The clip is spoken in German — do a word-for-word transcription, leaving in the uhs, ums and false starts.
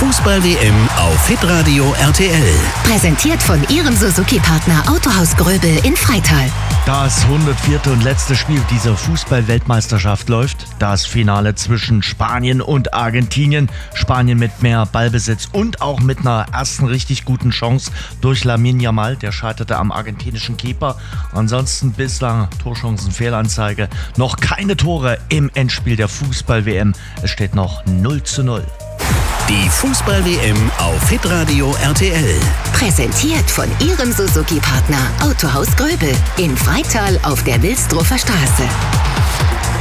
Fußball-W M auf Hitradio R T L. Präsentiert von Ihrem Suzuki-Partner Autohaus Gröbel in Freital. Das hundertvierte und letzte Spiel dieser Fußball-Weltmeisterschaft läuft. Das Finale zwischen Spanien und Argentinien. Spanien mit mehr Ballbesitz und auch mit einer ersten richtig guten Chance durch Lamine Yamal. Der scheiterte am argentinischen Keeper. Ansonsten bislang Torchancen-Fehlanzeige. Noch keine Tore im Endspiel der Fußball-W M. Es steht noch null zu null. Die Fußball-W M auf Hitradio R T L. Präsentiert von Ihrem Suzuki-Partner Autohaus Gröbel in Freital auf der Wilsdruffer Straße.